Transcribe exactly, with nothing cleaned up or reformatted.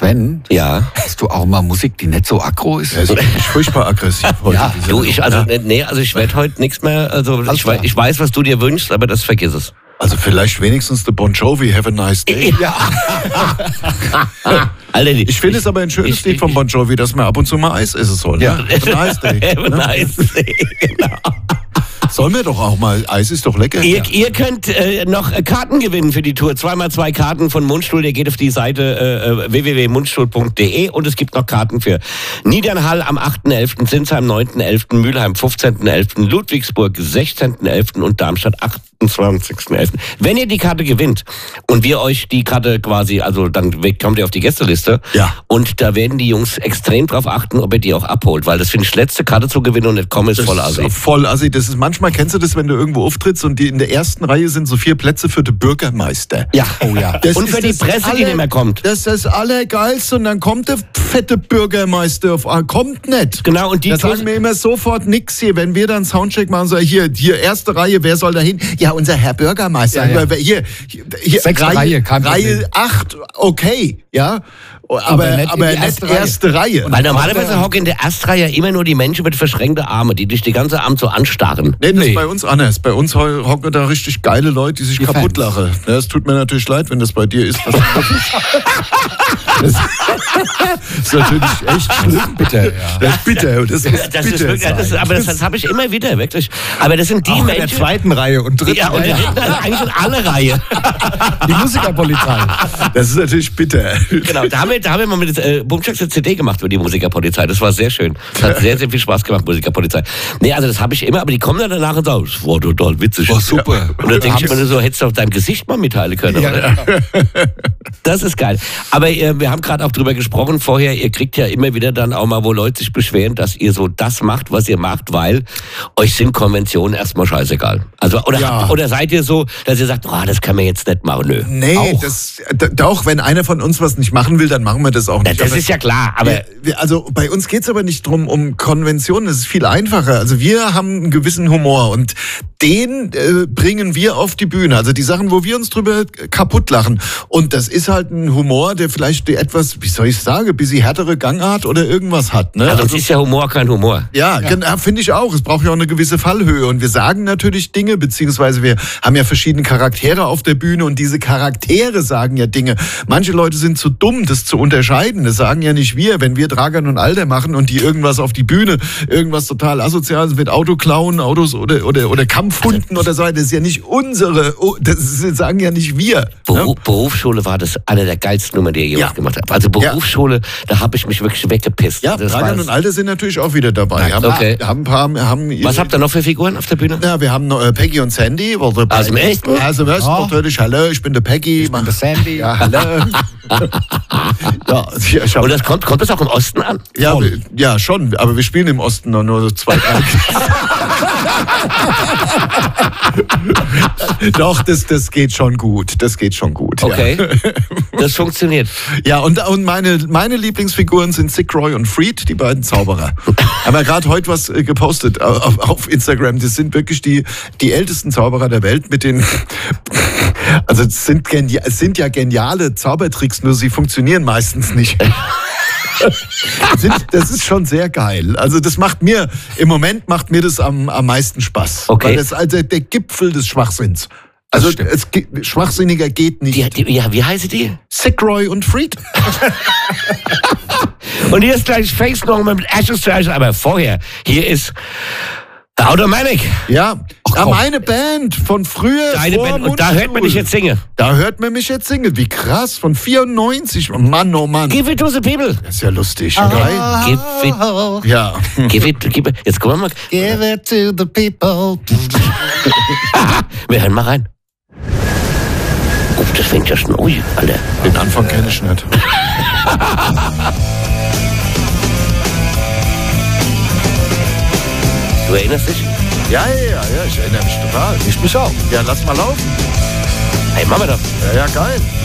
Sven, ja. Hast du auch mal Musik, die nicht so aggro ist? Ja, ist furchtbar aggressiv heute. Ja, Du, ich, also, ja. nee, also ich werde heute nichts mehr, also ich, weiß, ich weiß, was du dir wünschst, aber das vergiss es. Also vielleicht wenigstens der Bon Jovi, Have a Nice Day. Ja. Alter, Ich finde es aber ein schönes ich, Lied von Bon Jovi, dass man ab und zu mal Eis essen soll. Ja. Ne? Have a Nice Day. Have a nice day, genau. Sollen wir doch auch mal, Eis ist doch lecker. Ihr, ihr könnt äh, noch äh, Karten gewinnen für die Tour. Zweimal zwei Karten von Mundstuhl. Ihr geht auf die Seite äh, w w w punkt mundstuhl punkt d e und es gibt noch Karten für Niedernhall am achten elften, Sinsheim neunten elften, Mülheim fünfzehnten elften, Ludwigsburg sechzehnten elften und Darmstadt achtundzwanzigsten elften. Wenn ihr die Karte gewinnt und wir euch die Karte quasi, also dann kommt ihr auf die Gästeliste Ja. und da werden die Jungs extrem drauf achten, ob ihr die auch abholt, weil das finde ich, letzte Karte zu gewinnen und nicht kommen ist Das voll assi. ist voll assi. Das ist manchmal, kennst du das, wenn du irgendwo auftrittst und die in der ersten Reihe sind so vier Plätze für den Bürgermeister. Ja, Oh ja. Das und ist für die das Presse, die aller- nicht mehr kommt. Das ist das Allergeilste und dann kommt der fette Bürgermeister auf, ah, kommt nicht. Genau, und die Da Tour- sagen wir immer sofort nix hier. Wenn wir dann Soundcheck machen, so hier, hier erste Reihe, wer soll da hin? Ja, unser Herr Bürgermeister. Ja, ja. Hier, hier, hier Sechste Reihe, kein Problem. Reihe acht, okay, ja. Aber, aber nicht nicht, in die erste erste, Reihe. Weil normalerweise hocken in der Erstreihe immer nur die Menschen mit verschränkten Armen, die dich die ganze Abend so anstarren. Nee, das Nee. ist bei uns anders. Bei uns ho- hocken da richtig geile Leute, die sich Die kaputt Fans. lachen. Ja, es tut mir natürlich leid, wenn das bei dir ist. Was das ist natürlich echt schlimm. Bitte, ja. Das ist bitter. Das ist Das ist bitter. wirklich, das ist, aber das, das habe ich immer wieder, wirklich. Aber das sind die Auch in der Menschen. zweiten Reihe und dritten Ja, und Reihe. eigentlich in alle Reihe. Die Musikerpolizei. Das ist natürlich bitter. Genau, da haben wir, da haben wir mal mit äh, Bumchaks eine C D gemacht über die Musikerpolizei. Das war sehr schön. Das hat sehr, sehr viel Spaß gemacht, Musikerpolizei. Nee, also das habe ich immer, aber die kommen dann danach und sagen, das war total witzig. War super. Und da denke ich mir so, hättest du auch dein Gesicht mal mitteilen können. Ja, Oder? genau. Das ist geil. Aber äh, wir haben gerade auch drüber gesprochen vorher, ihr kriegt ja immer wieder dann auch mal, wo Leute sich beschweren, dass ihr so das macht, was ihr macht, weil euch sind Konventionen erstmal scheißegal. Also, oder, Ja. habt, oder seid ihr so, dass ihr sagt, oh, das kann man jetzt nicht machen, nö. Nee, Auch. das, d- doch, wenn einer von uns was nicht machen will, dann machen wir das auch Ja, nicht. das Aber ist ja klar, aber wir, wir, also bei uns geht's aber nicht drum um Konventionen, das ist viel einfacher. Also wir haben einen gewissen Humor und den äh, bringen wir auf die Bühne. Also die Sachen, wo wir uns drüber kaputt lachen. Und das ist halt ein Humor, der vielleicht die etwas, wie soll ich sagen, ein bisschen härtere Gangart oder irgendwas hat. Ne? also, sonst ist ja Humor kein Humor. Ja, ja. finde ich auch. Es braucht ja auch eine gewisse Fallhöhe. Und wir sagen natürlich Dinge, beziehungsweise wir haben ja verschiedene Charaktere auf der Bühne und diese Charaktere sagen ja Dinge. Manche Leute sind zu dumm, das zu unterscheiden. Das sagen ja nicht wir. Wenn wir Dragan und Alter machen und die irgendwas auf die Bühne, irgendwas total Asoziales mit Autoklauen, Autos oder, oder, oder Kampfhunden oder so, das ist ja nicht unsere, oh, das ist, sagen ja nicht wir. Beru Ne? Berufsschule war das eine der geilsten Nummern, die ihr jemals Ja. gemacht habt. Also Berufsschule, da habe ich mich wirklich weggepisst. Ja, Also das Dragan war- und Alter sind natürlich auch wieder dabei. Haben, okay. haben ein paar, haben Was habt ihr noch für Figuren auf der Bühne? Ja, wir haben noch äh, Peggy und Sandy. Also, Aus dem Echten? Aus dem Osten Ja. natürlich. Hallo, ich bin der Peggy. Und der Sandy. Ja, hallo. ja, ich hab, Und das kommt, kommt das auch im Osten an? ja, wir- ja, schon. Aber wir spielen im Osten noch nur so zwei, drei. Doch, das, das geht schon gut. Das geht schon gut. Okay. Das funktioniert. Ja, ja und, und meine, meine Lieblingsfiguren sind Sick Roy und Freed, die beiden Zauberer. Haben wir gerade heute was äh, gepostet auf, auf Instagram. Das sind wirklich die, die ältesten Zauberer der Welt mit den. Also es sind, genia es sind ja geniale Zaubertricks, nur sie funktionieren meistens nicht. Sind, das ist schon sehr geil. Also das macht mir, im Moment macht mir das am, am meisten Spaß. Okay. Weil das ist also der Gipfel des Schwachsinns. Also Das stimmt. es, ge- schwachsinniger geht nicht. Die, die, ja, wie heißen die? Sick Roy und Freed. Und hier ist gleich Face nochmal mit Ashes to Ashes, aber vorher, hier ist Automatic. Ja, Ach, ja komm. meine Band von früher. Deine vor Band. Und da hört man dich jetzt singen. Da hört man mich jetzt singen. Wie krass, von vierundneunzig. Oh Mann, oh Mann. Give it to the people. Das ist ja lustig. Ah. Okay? Give it, Ja. give it, give it. Jetzt kommen wir mal. Give it to the people. Wir hören mal rein. Oh, das fängt ja schon. Ui, Alter. Den Anfang kenne ich nicht. Du erinnerst dich? Ja, ja, ja, ja, ich erinnere mich total. Ich mich auch. Ja, lass mal laufen. Hey, machen wir doch. Ja, ja, geil.